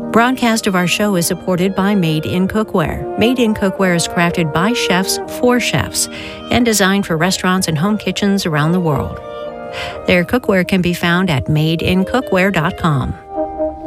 Broadcast of our show is supported by Made in Cookware. Made in Cookware is crafted by chefs for chefs and designed for restaurants and home kitchens around the world. Their cookware can be found at madeincookware.com.